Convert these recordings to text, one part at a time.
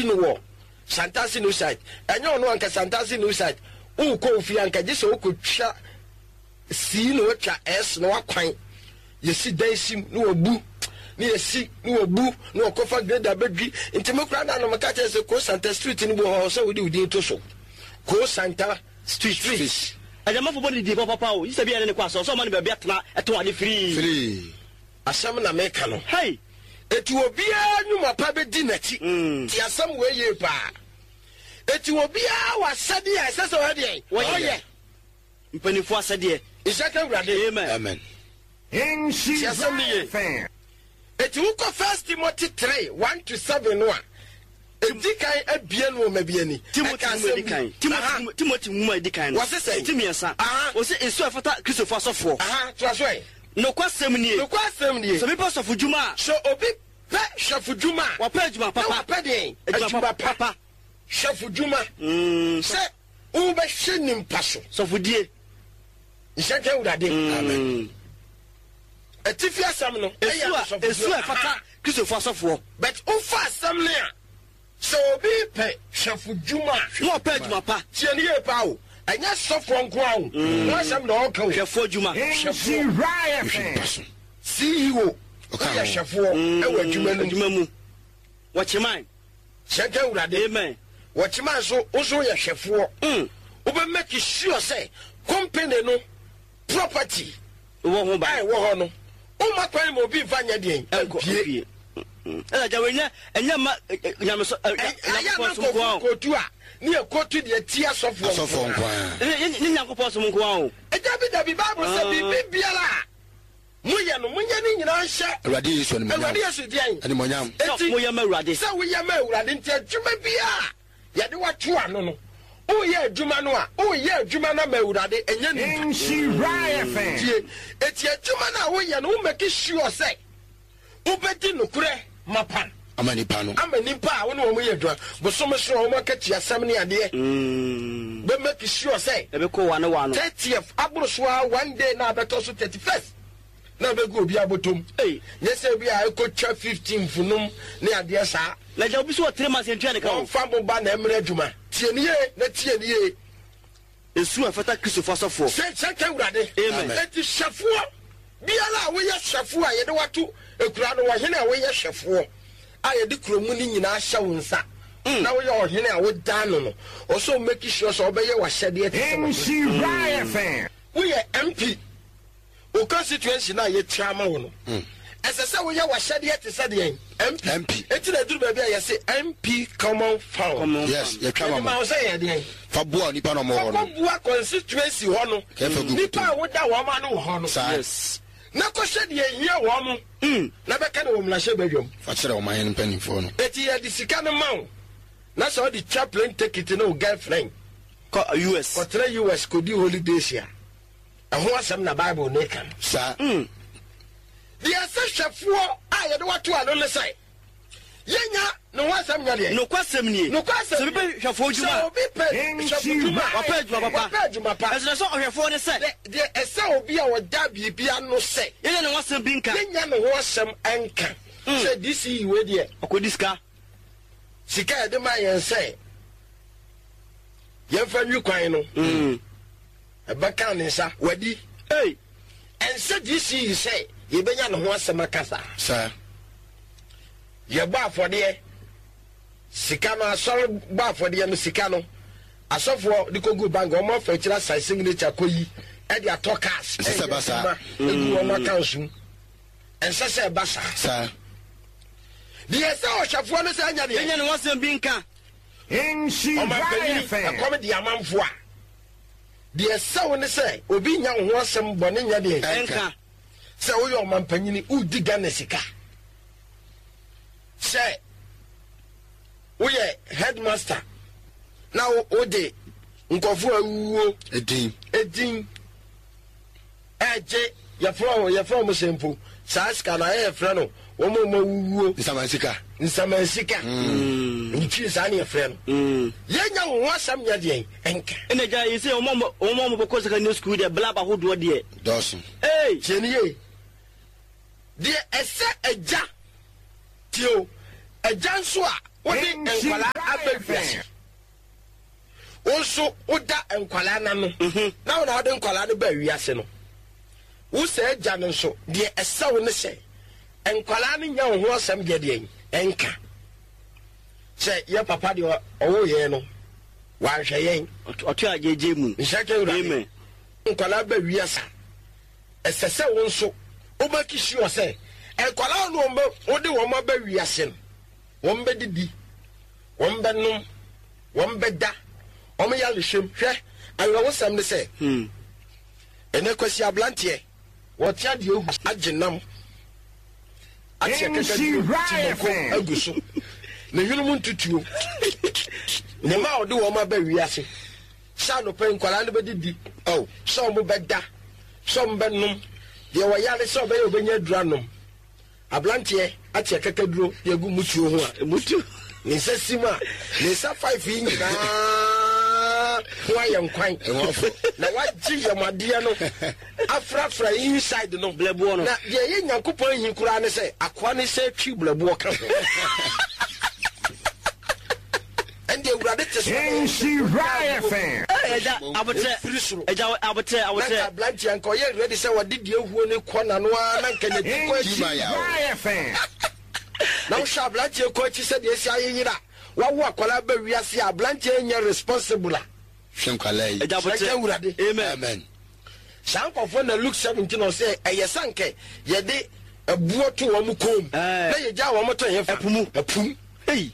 no wo Santasi no side enyo no anka Santasi no side wo ko fi anka je se wo ko twa si no twa s no akwan yesi dansim no obu ni yesi no obu no kofa grade abedwi ntemekura na no maka che se ko Santa street ni bo ho so wodi udi to so ko Santa street ajama fo boni di papa o yisa bia ne kwa so man be bia tena eto ade free asam na meka no hey eti obia nyuma pa be di nachi ti asam we ye pa eti obia wa sade ya sese wa de oye mpanifo asade isaka urade amen in she fan eti uko 1 Timothy 3:1-7 no a edi kan abie no mabiani Timothy mu edi kan wase say timiensa o se esu afata Christopher sofo to aso no kwasem nie so me pastor fujuma so obi pe shafujuma wa pe juma papa pe de juma papa shafujuma se u be hwenim paso so fudie isaka urade amen etifi asam no esu afata Christopher sofo but ufa asam ne a so obi pe shafujuma no pe juma pa tieni e pa o anya sofo nko awo no asam na o kan shafo juma CEO okay shafo e wa juma mu wachiman shaka urade amen wachiman so ozo ya shafo o be make sure say company no property wo ho ba wo ho no o ma kwan mo bi vanya den pie ela jawenya enya ma nyameso kotu a ni kotu de tia sofo nkwa ni nyankopɔ so nkwa o dabi bible say bibiala muye no munye ni nyina hye awurade yesu ne awurade yesu dian ani monyam moye ma awurade say we yama awurade nti adwuma bia ya de wato ano no o ye adwuma no a o ye adwuma na ma awurade enya ni tie eti adwuma na wo ye no wo make sure say wo bedi no kure mapan amani pa wo no wo ye adwa bosom so wo makati asam ne ade be make sure say e be ko wane 30th abro so one day na beto so 31st na be go obi abotom yes e bia e ko twa 15 funum ne ade sa la ja obi so 3 months entwa ne ka o fa bo ba na emre adwuma tieniye esu afata Christopher sofo se ka urade amen eti shafo biala wo ye shafo a ye de wato ekura no wo hene a wo ye shafo a ye de kromu ni nyina hya wo nsa na wo ye o hene a wo dan no o so make sure so obeye wa hyede ete wo ye MP o constituency na ye tiama wo no esese wo ye wa hyede ete se de MP eti na duru ba bia ye se MP common fund yes ye twama ma wo say ye de fa bua nipa no mo ho no bua constituency ho no nipa wo da wo ma no ho no yes na ko hyede ye hia wo mo na be ka na wo mla hye badwam fa kire wo man pen fo no eti ye di sika no ma wo na so di chaplain take it no girlfriend ko US ko tra US ko di holidays ya ho asem na bible ne kan sa dia se hwefo a ye de wato ano le sai yenya no wasam nya de no kwasem nie se be hwefo juma so bi pe hwefo juma papa juma papa eso so hwefo ne se de ese obi a woda bibia no se yenya no wasem bi nka yenya no wasam anka se disi we de okodiska sika de ma yen se yen fa nwi kwan no ebaka ne sa wadi ense disi say ye benya no ho asema kasa sa ye ba afode sika no asor ba afode no sika no asofo de kogu bank o mo fa kira sai signature koyi e de atokas se basa egu o ma kansu ense se basa sa de ese o hwafo no se anya de yenya no wasem bi nka enshi akom de amanfo a de ese wo ne se obi nya ho asem bone nya de enka se wo yo mampanyini udi Ghana sika se wo ye headmaster na wo de nkofo awuo edin eje ya from sempo sa ska na ye fra no wo mo wuo nsamansika nchi sa na ye fra no yenya ho asam nya de enka ene ja yi se o mo boko secondary school de blaba hodo de dosun cheniye de ese eja tio eja nso a wode enkwala abawiase also oda enkwala na no na wona wode enkwala no ba wiase no wo se agya no so de esawo ne se enkwala no nya ho asem de de enka se ye papa de owo ye no wa hwe yen otu ajeje mu nshake ura enkwala ba wiase esese wo nso obaki shi o se enkwala no mbe wode wo ma ba wiase no wo mbe didi wo mbe num wo mbe da o me ya lehwem hwe ayo wo sam ne se ene kwasi ablante wo tia de ohu agenam atia keke aguso ne hwenu ntutuo ne ma ode wo ma ba wiase sha no pe nkwala ne be didi oh so mo be da so mbe num de wo ya le so be obenya duranom ablante atia keke duro yegu mutuo ho a mutu ni sesima ni sa 5 nyina why am quite na waji yamade no afrafra inside no blebo no na ye nyankopon hin kura ne se akwa ne se twi blebo ka ende urade tese she riot fan eja abote blanche anko ye ready say wadidi ehuo ne kona no na nkanya diko she riot fan na usha blanche ko chi se de esi ayira wawo akola ba wiase a blanche enya responsible Shenkalei. Amen. Shankofo na Luke 17 o say eyesanke ye de ebuo to wo mu kom na ye ja wo moto ye apum hey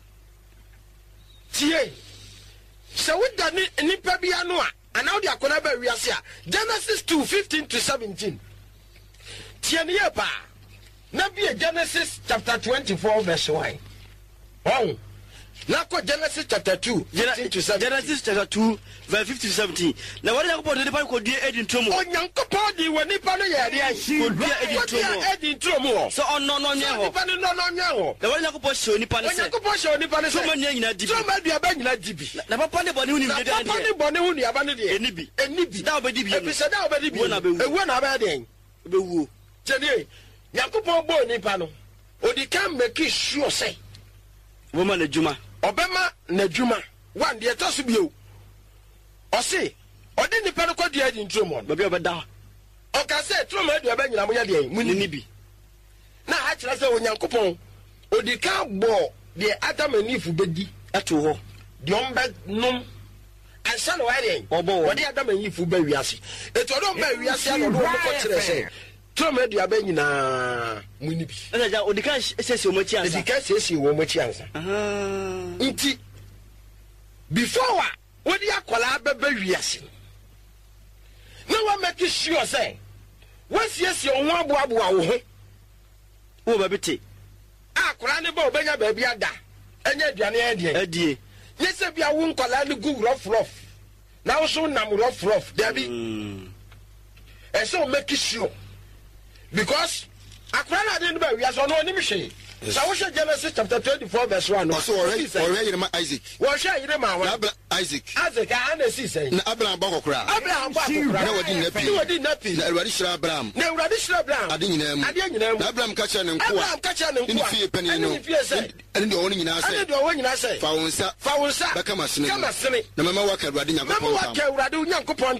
tie se woda ni pa bia no a ana wo de akona ba wiase a Genesis 2:15 to 17 tie ne ye pa na bia Genesis chapter 24 verse 1 oh Nako Genesis chapter 2 Genesis chapter 2 verse 50 to 17 na wale yakopɔ de nipa ko die edin tromo onyankopɔ di wani pa no yɛ de ko die edin tromo so ɔno no nyɛ ho nipa no no nyɛ ho na wale yakopɔ hyɛ nipa ne sɛ onyankopɔ hyɛ nipa ne sɛ tromo nyina dibi tromo aduaba nyina dibi na papa ne bɔne hu ni de de papa ne bɔne hu ni aba ne de enibi da obedi bi no bisa da obedi bi ewu na ba de bewu tene nyankopɔ bɔ nipa no odi kan make sure say woman na juma obema na dwuma wan de etaso bio ose odi nipa no kwadua di ntromo ba bia obeda o ka se tromo adua ba nyina mo ya de muni bi na ha kira se onyankopon odi ka bo de Adam and Eve bedi ato ho de ombe num ansa no wa de obo odi Adam and Eve ba wiase eto do ba wiase a do mo ko kire se tromo adua ba nyina muni bi na ja odi ka sesi o machi ansa odi ka sesi o machi ansa nti before what do you call a baby wiase no one make sure say once yes you wan bo abo awo ho wo ba bete akora ne ba obenya ba bia da enya aduane adie nyese bia wo nkola ne gu rough na wo so nam rough dabi so make sure because akora na de ba wiase no onim hwe so we should Genesis chapter 24 verse 1 so already Isaac wo share yire ma wa Isaac ana si say na Abraham ba kokura na wadi napi na Uradi shira Abraham ade nyina mu na Abraham ka kire ne nko ni fie pani no ene de woni nyina say fa wonsa ba kama sene na mama wa ka Uradi Nyankopɔn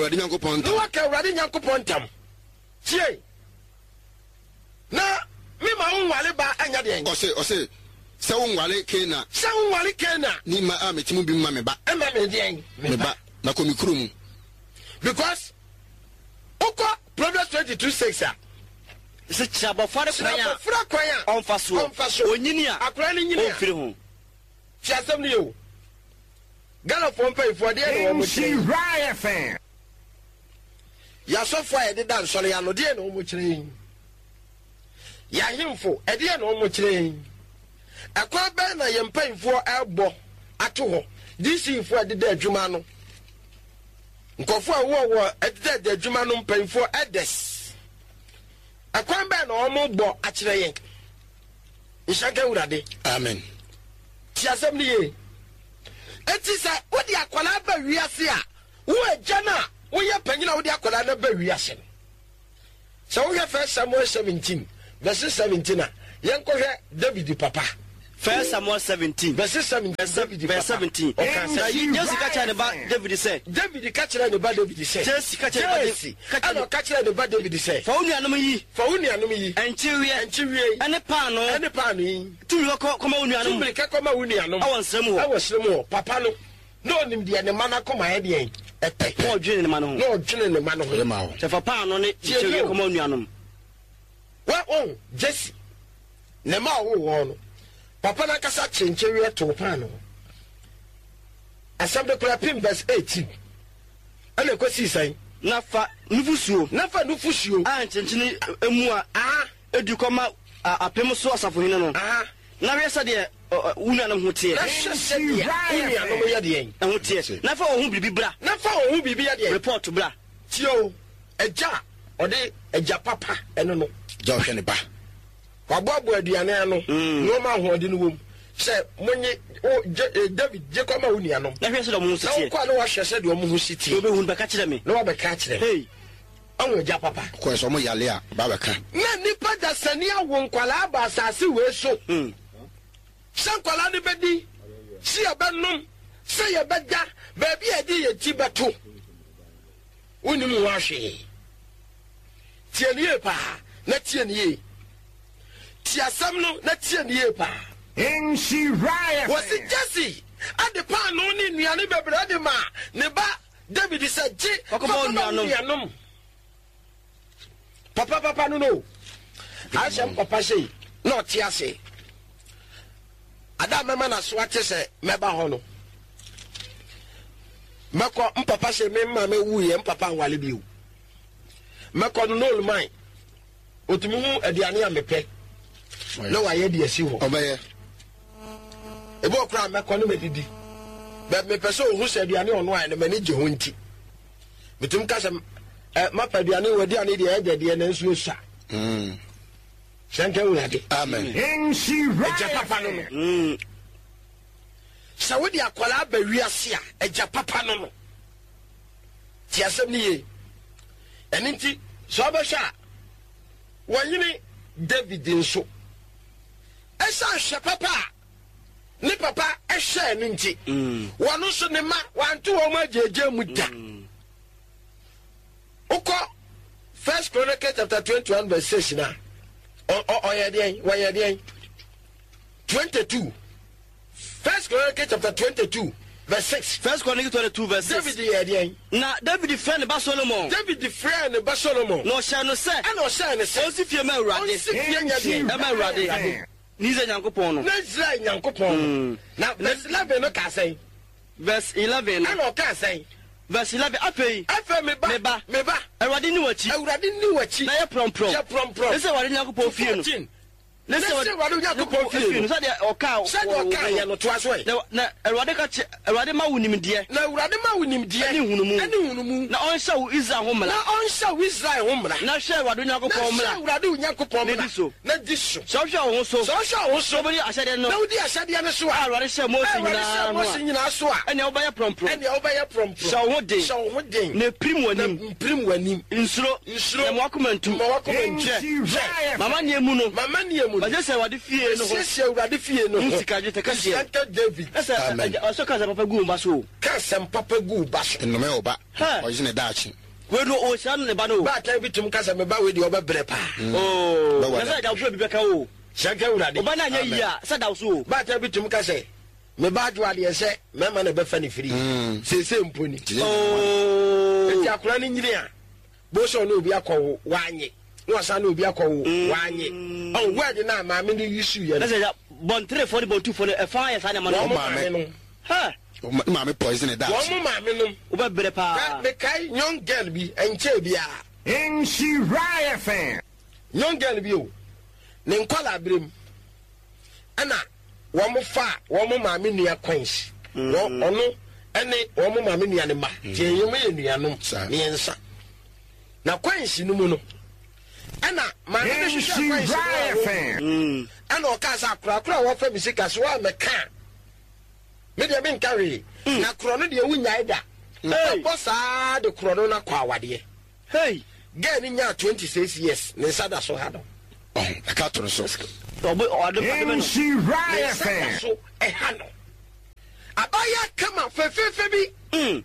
tam tie na mi ma unwale ba anya de ose se unwale kena ni ma ametimu bi ma me ba me ba na ko mikuru mu because oko Proverbs 22:6 a se chaba fare kwanya on faso onyini a akora ni nyini ofiri ho ti asem ni yo gala fo mpa ifo de no mo she riot fan ya so fo e de dan so ya no de no mo kire ya himfo ede na omo kire akwa ba na ye mpanfo ebo ato ho disi fo ede da adwuma no nkofo a wo ede da adwuma no mpanfo edes akwa ba na omo bo akire yen ishaka urade amen ti asem ni ye eti sa odi akwala ba wiase a wo agya na wo ye panyina wo di akwala na ba wiase so wo ye 1 Samuel 17 verse 17 yenkohwe David papa First Samuel 17. Verse 17. Jesse catch about David say. David catch about David say. Jesse catch about catch about David say. For only anomy. And cheery. And a pan. Two come on your anomy. Come on your anomy. I was some more. Papa no nim the man come my head. No gin the man. No gin the man of the mouth. If a pan on it, come on your anomy. Well, oh, Jesse. Nema wo papa na kasa chenchewe to pano asam de klapim verse 18 ana kwesi sai nafa nufusuo a chenchene emu a edukoma apem so asafo hene no na wesa de wuna no hotie na hwese de wuna no ye de en hotie nafa wo hu bibi bra ya de report bra tio eja ode eja papa eno no ja hwe ne ba wababo aduane ano no ma hoode no wom se monye David je koma woni ano na hwese do mo sitie kwa no wa hwese de mo ho sitie obe hu beka kire me no wa beka kire hey anwo ja papa ko so mo yale a ba beka na nipa da sani awo nkwala aba asase we so san kwala ne bedi si abenum se ye beda ba bi edi ye ti beto woni mu wa hwe tie nie pa na tie nie Tiasam no na tie ne pa in Shiraya was it Jesse at the pan no ni nuane bebre de ma ne ba David said je nuanom papa no Asham papa say no tiase ada mama na so ate se meba ho no mako papa say me ma me wu ye papa nwale bi o mako no no man otumu aduane a mepe no wa ye de asi ho obaye ebo kra me kono medidi be me pese ohu se aduane ono a ne mani je ho nti metum ka se ma pa aduane wadi ane de e de na nsu osa shanke urade amen in Shiraya eja papa no sa wodi akwala ba wiase a eja papa no ti asem ni ye eninti so ba sha wanyini David nso esa hwe papa ne papa ehwe ne nti wonu so ne ma wanto wo ma jeje mu da uko 1 Chronicles chapter 21 verse 6 na oyede 22 1 Chronicles chapter 22 verse 6 1 Chronicles 22 verse 6 David yede na David friend ba Solomon no sha no se ana o sha ne se o si fie ma urade Nize Nyankopon no. Nize Nyankopon. Na verse 11 no ka say. Verse 11. Ano ka say. Verse 11 afei. Afei me ba. Awurade ni wachi. Na ye promprom. Ese wade Nyankopon fie no. Ese wade Nyankopon fie no. Sa de oka ya no to aso e. Na Awurade ma wunim de. Na Awurade ma wunim de. Ani hunumu. Na on sha Israel ho mra. Na hwe Awurade Nyankopon mra. Na diso. So hwe ho so. Bodi asade no. Na odi asade no so a. Awurade hwe Mose nyina so a. Ene obaya promprom. Sha ho den. Na prim wanim. Nsuro. Na mwakomantu. Mama ne mu no. Ba je se Awurade fie no ho. Se Awurade fie no ho. Sika je tekasie. Santa David. Asa ka papa gu ba so. Ka sem papa gu ba so. No me oba. O je ne daachi. We do o sha no ne ba no. Ba ta bitum ka sem ba we de oba brɛ pa. Oh. Na da wo bi beka o. Shanka Awurade. Oba na nya yi a sa da so. Ba ta bitum ka se me ba do ade se me ma na be fa ni firi. Se mponi. Oh. Eti akura ni nyiri a. Bo so no obi akɔ wanye. No asa no obi akɔ wanye. Oh word na ma me ni yisu ye. Na se bon 3 for bon 2 for e fa ya sa na ma no. Ha. Ma me poison that. One ma no. Oba bere pa. The kai young girl bi enche bia. In Shiraya fan. Young girl bi o. Ne nkwala brem. Ana wo mo fa wo mo ma me nua kwens. Wo ono ene wo mo ma me nua ne ma. Tie yem ye nua no. Ne ensa. Na kwens no mu no. Ana ma me Shiraya fan. Ana o ka sa kura wo fa misika so wa me kan. Me de me nkarwe na krono de wunya ida na sa de krono na kwa wade hey girl ni nya 26 years ne sada so hado oh aka to so Nshira FM. So ehano. Abaya kama fefe bi.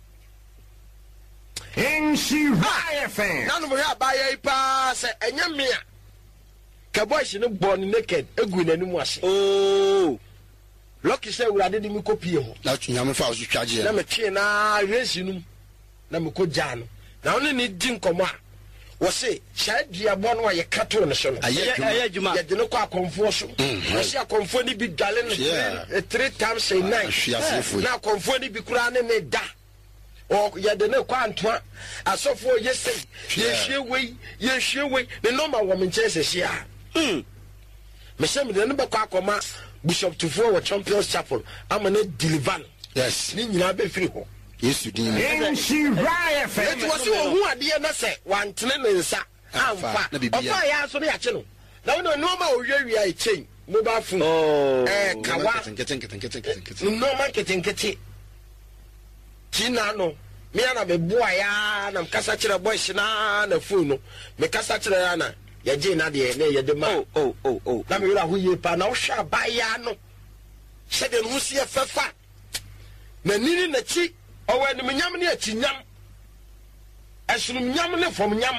Nshira FM. Nanu mo ya abaya ipa se enya mea. Ka boy she no born naked egu nanimu ase. Oh. Lucky say we ade mi kopie ho. Na nyame fa so twaje. Na me twe na resi num. Na me ko gya no. Na one ni di nkomo a wo se sha dua bo no ye kato ne so no. Aye juma. Ye de no kwa konfo so. Wo se akonfo ni bi dwale no 3 times a night. Na konfo ni bi kura ne da. O ye de ne kwa antoa asofo ye sei ye hwe ne normal wo me nche se hia. Me se me de ne be kwa akoma Bishop Tufo wa Champions Chapel amane deliver. Yes. Ni nyina be firi ho. Yes, you did. Nshira FM. It was who ade na se wantene ne nsa amfa. Ofa ya so ne ya che no. Na we no normal owiawia e chain mobile phone. Kawa. Normal ketenkete. Tina no. Me ana be boa ya na mkasa kire boys na phone no. Me kasa kire ya na ya je na de na ye de ma. Oh. Na me wura ho ye pa na wo hwa ba ya no. Se de no sie fefa. Na nini na chi owe ni nyam ne achi nyam. Asunum nyam ne fom nyam.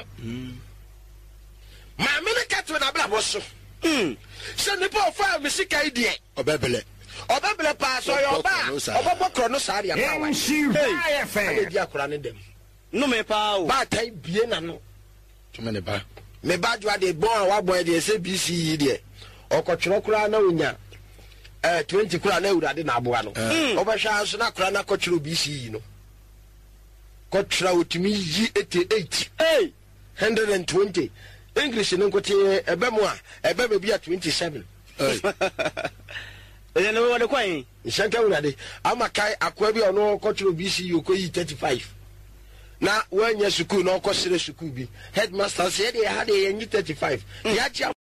Ma me ne kato na bla boso. Se ne pa ofa me sika idie. Obebele pa so yo ba. Obobokro no sa dia pa wa. Nshira FM. Dia akura ne dem. No me pa o. Ba tai bie na no. Tuma ne ba. Me ba jwa de bon a wa bon de se BC yi de. Okotwero kura na onya 20 kura na urade na aboa no. Obehwa so na kura na kotwero BC yi no. Kotwera otimi yi 88. 120. English no kote ebemu a ebeme bia 27. Ene we wode kwan. Nsanka urade amakai akwa bi ono kotwero BC yi okoyi 35. Na wanya suku na okosere suku bi headmaster say dey had a 35 ya chia